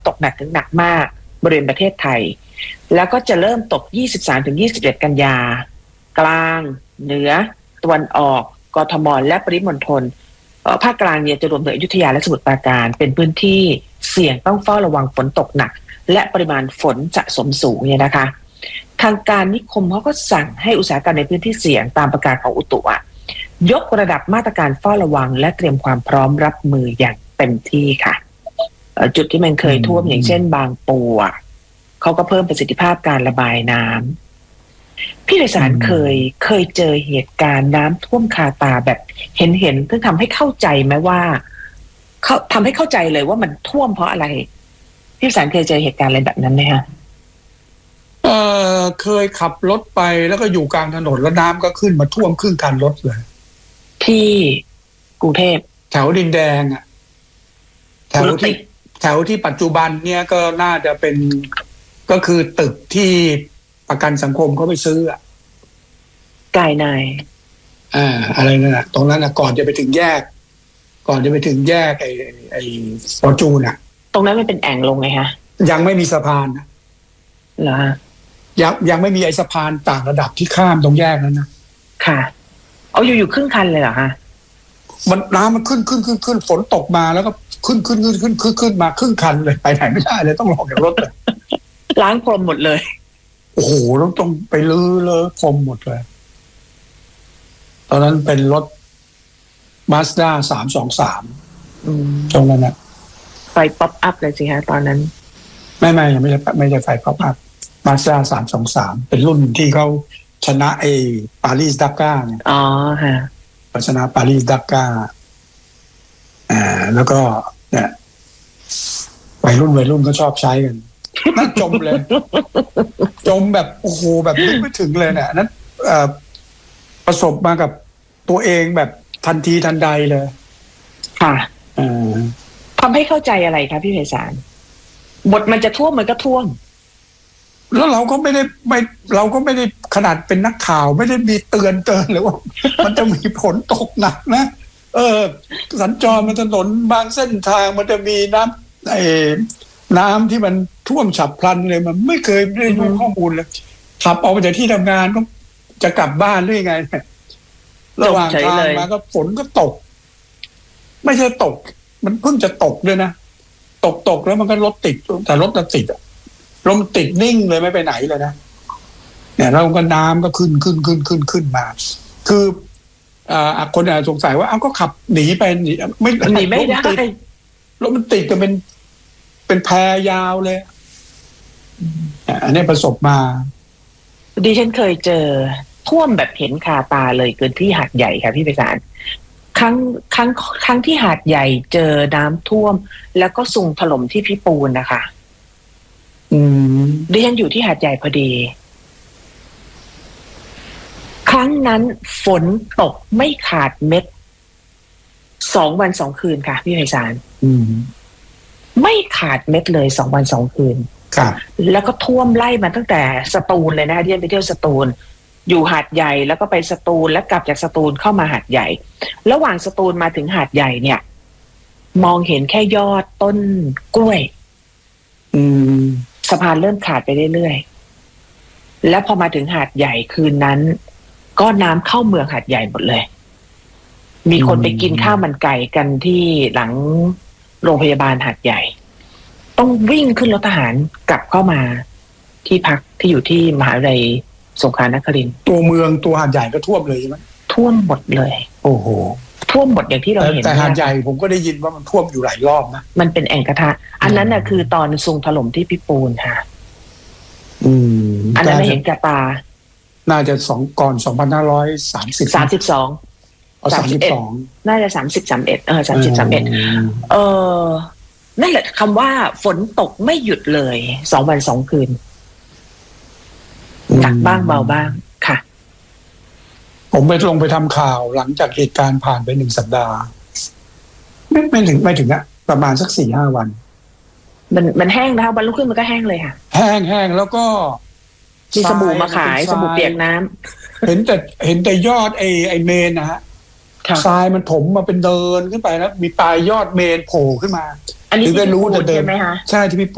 ตกหนักถึงหนักมากบริเวณประเทศไทยแล้วก็จะเริ่มตก 23-21 กันยากลางเหนือตะวันออกกทมและปริมณฑลภาคกลางเนี่ยจะรวมถึงอยุธยาและสมุทรปราการเป็นพื้นที่เสี่ยงต้องเฝ้าระวังฝนตกหนักและปริมาณฝนสะสมสูงเนี่ยนะคะทางการนิคมเขาก็สั่งให้อุตสาหกรรมในพื้นที่เสี่ยงตามประกาศของอุตุยกระดับมาตรการเฝ้าระวังและเตรียมความพร้อมรับมืออย่างเต็มที่ค่ะจุดที่มันเคยท่วมอย่างเช่นบางปูเขาก็เพิ่มประสิทธิภาพการระบายน้ำพี่ไพศาลเคยเจอเหตุการณ์น้ำท่วมคาตาแบบเห็นซึ่งทำให้เข้าใจไหมว่าเขาทำให้เข้าใจเลยว่ามันท่วมเพราะอะไรพี่ไพศาลเคยเจอเหตุการณ์อะไรแบบนั้นไหมคะเคยขับรถไปแล้วก็อยู่กลางถนนแล้วน้ำก็ขึ้นมาท่วมครึ่งคันรถเลยที่กรุงเทพแถวดินแดงอ่ะแถวที่ปัจจุบันเนี่ยก็น่าจะเป็นก็คือตึกที่ประกันสังคมเขาไปซื้ออ่ะกายนายอะไรนั่นน่ะตรงนั้นน่ะก่อนจะไปถึงแยกไอ้ฟอร์จูนอ่ะตรงนั้นมันเป็นแอ่งลงไงฮะยังไม่มีสะพานนะเหรอฮะยังไม่มีไอ้สะพานต่างระดับที่ข้ามตรงแยกนั้นนะค่ะเอาอยู่ครึ่งคันเลยเหรอฮะมันน้ำมันขึ้นฝนตกมาแล้วก็ขึ้นมาครึ่งคันเลยไปไหนไม่ได้เลยต้องลงจากรถเลยล้างพรมหมดเลยโอ้โหต้องไปลื้อเลยพรมหมดเลยตอนนั้นเป็นรถ Mazda 323ตรงนั้นนะไฟป๊อปอัพเลยสิฮะตอนนั้นไม่ยังไม่ใช่ไฟป๊อปอัพ Mazda 323เป็นรุ่นที่เขาชนะไอ้ปารีสดักก้าเนี่ยอ๋อฮะชนะปารีสดักก้าแล้วก็เนี่ยวัยรุ่นก็ชอบใช้กันน่าจมเลยจมแบบโอ้โหแบบนึกไม่ถึงเลยเนี่ยนั้นประสบมากับตัวเองแบบทันทีทันใดเลยค่ะทำให้เข้าใจอะไรคะพี่ไพศาลบทมันจะท่วมมันก็ท่วมแล้วเราก็ไม่ได้ขนาดเป็นนักข่าวไม่ได้มีเตือนเลยว่ามันจะมีฝนตกหนักนะสัญจรบนถนนบางเส้นทางมันจะมีน้ำที่มันท่วมฉับพลันเลยมันไม่เคยได้รู้ข้อมูลเลยขับออกมาจากที่ทำงานก็จะกลับบ้านหรือยังไงระหว่างทางมาก็ฝนก็ตกไม่ใช่ตกมันเพิ่งจะตกด้วยนะตกแล้วมันก็รถติดแต่รถมันติดลมติดนิ่งเลยไม่ไปไหนเลยนะเนี่ยแล้วก็น้ำก็ขึ้นมาคือคนอาจสงสัยว่าก็ขับหนีไปไม่ได้รถมันติดกันเป็นแพยาวเลยอันนี้ประสบมาดิฉันเคยเจอท่วมแบบเห็นคาตาเลยเกินที่หาดใหญ่ค่ะพี่ไพศาลครั้งที่หาดใหญ่เจอน้ำท่วมแล้วก็ซุงถล่มที่พิปูนนะคะดิฉันอยู่ที่หาดใหญ่พอดีครั้งนั้นฝนตกไม่ขาดเม็ด2 วัน 2 คืนค่ะพี่ไพศาลไม่ขาดเม็ดเลย2 วัน 2 คืนครับแล้วก็ท่วมไล่มาตั้งแต่สตูลเลยนะที่ไปเที่ยวสตูลอยู่หาดใหญ่แล้วก็ไปสตูลแล้วกลับจากสตูลเข้ามาหาดใหญ่ระหว่างสตูลมาถึงหาดใหญ่เนี่ยมองเห็นแค่ยอดต้นกล้วยสะพานเริ่มขาดไปเรื่อยๆแล้วพอมาถึงหาดใหญ่คืนนั้นก็น้ำเข้าเมืองหาดใหญ่หมดเลยมีคนไปกินข้าวมันไก่กันที่หลังโรงพยาบาลหาดใหญ่ต้องวิ่งขึ้นรถทหารกลับเข้ามาที่พักที่อยู่ที่มหาวิทยาลัยสงขลานครินทร์ตัวเมืองตัวหาดใหญ่ก็ท่วมเลยใช่ไหมท่วมหมดเลยโอ้โหท่วมหมดอย่างที่เราเห็นแต่หาดใหญ่ผมก็ได้ยินว่ามันท่วมอยู่หลายรอบนะมันเป็นแอ่งกระทะอันนั้นน่ะคือตอนซุงถล่มที่พิปูนค่ะอันนั้นไม่เห็นกระตาน่าจะก่อน2532 32 น่าจะ30-31 นั่นแหละคำว่าฝนตกไม่หยุดเลย2 วัน 2 คืนหนักบ้างเบาบ้างค่ะผมไปลงไปทำข่าวหลังจากเหตุการณ์ผ่านไป1 สัปดาห์ไม่ถึงอะประมาณสัก 4-5 วันมันแห้งนะคะวันรุ่งขึ้นมันก็แห้งเลยค่ะแห้งแล้วก็มีสบู่มาขายสบู่เปียกน้ำเห็นแต่ยอดไอเมนนะฮะทรายมันถมมาเป็นเดินขึ้นไปแล้วมีปลายยอดเมนโผล่ขึ้นมาอันนี้ที่พิปูนใช่ไหมคะใช่ที่พิ